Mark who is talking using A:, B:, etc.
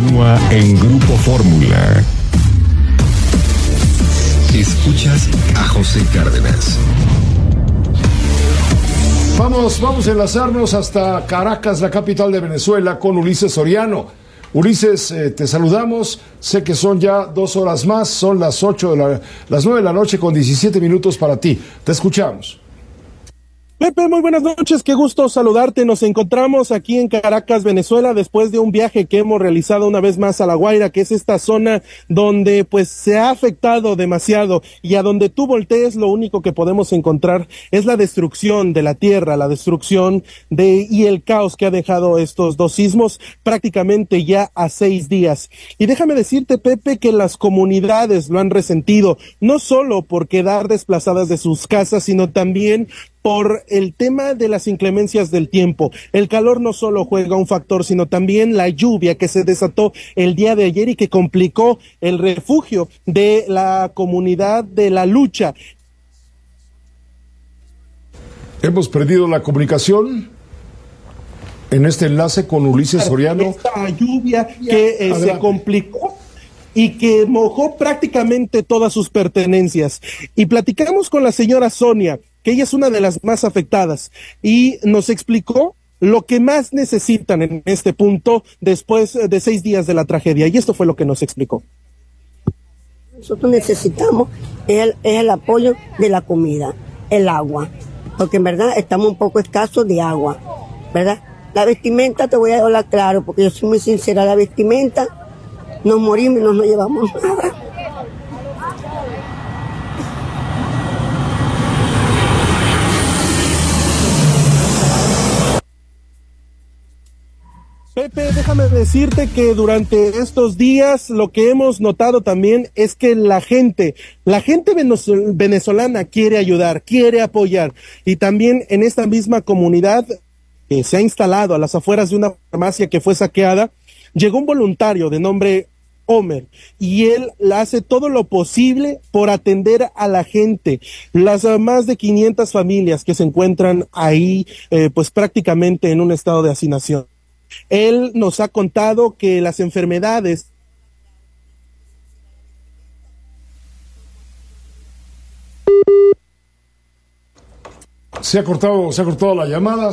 A: Continúa en Grupo Fórmula. Escuchas a José Cárdenas.
B: Vamos a enlazarnos hasta Caracas, la capital de Venezuela, con Ulises Soriano. Ulises, te saludamos. Sé que son ya 2 horas más, son las 9 de la noche con 17 minutos para ti. Te escuchamos.
C: Pepe, muy buenas noches, qué gusto saludarte. Nos encontramos aquí en Caracas, Venezuela, después de un viaje que hemos realizado una vez más a La Guaira, que es esta zona donde pues se ha afectado demasiado, y a donde tú voltees lo único que podemos encontrar es la destrucción de la tierra, la destrucción y el caos que ha dejado estos 2 sismos prácticamente ya a 6 días. Y déjame decirte, Pepe, que las comunidades lo han resentido, no solo por quedar desplazadas de sus casas, sino también por el tema de las inclemencias del tiempo. El calor no solo juega un factor, sino también la lluvia que se desató el día de ayer y que complicó el refugio de la comunidad de La Lucha.
B: Hemos perdido la comunicación en este enlace con Ulises Soriano.
C: Esta lluvia que se complicó y que mojó prácticamente todas sus pertenencias. Y platicamos con la señora Sonia, que ella es una de las más afectadas, y nos explicó lo que más necesitan en este punto después de 6 días de la tragedia. Y esto fue lo que nos explicó.
D: Nosotros necesitamos el apoyo de la comida, el agua, porque en verdad estamos un poco escasos de agua, ¿verdad? La vestimenta, te voy a hablar claro, porque yo soy muy sincera, la vestimenta, nos morimos y no nos llevamos nada.
C: Pepe, déjame decirte que durante estos días lo que hemos notado también es que la gente venezolana quiere ayudar, quiere apoyar, y también en esta misma comunidad que se ha instalado a las afueras de una farmacia que fue saqueada, llegó un voluntario de nombre Homer, y él hace todo lo posible por atender a la gente, las más de 500 familias que se encuentran ahí, pues prácticamente en un estado de hacinación. Él nos ha contado que las enfermedades
B: se ha cortado la llamada.